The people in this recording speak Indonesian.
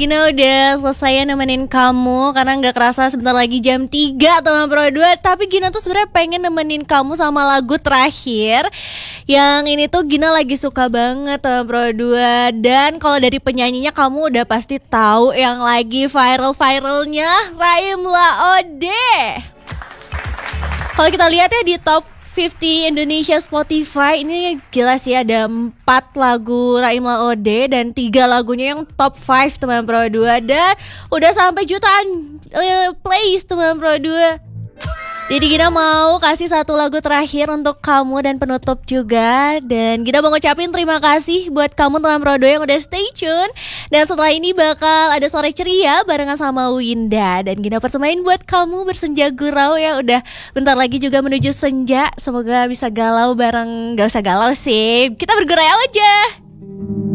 Gina udah selesai nemenin kamu karena nggak kerasa sebentar lagi jam 3 teman Pro 2. Tapi Gina tuh sebenarnya pengen nemenin kamu sama lagu terakhir. Yang ini tuh Gina lagi suka banget teman Pro 2. Dan kalau dari penyanyinya kamu udah pasti tahu yang lagi viral-viralnya Raimla Ode. Kalau kita lihat ya di top 50 Indonesia Spotify, ini gila sih, ada 4 lagu Raimla Ode dan 3 lagunya yang top 5 teman Pro 2. Dan udah sampai jutaan plays teman Pro 2. Jadi Gina mau kasih satu lagu terakhir untuk kamu dan penutup juga. Dan Gina mau ngucapin terima kasih buat kamu teman Pro 2 yang udah stay tune. Dan setelah ini bakal ada sore ceria barengan sama Winda. Dan Gina persemain buat kamu bersenja gurau ya. Udah bentar lagi juga menuju senja. Semoga bisa galau bareng. Gak usah galau sih, kita bergurau aja.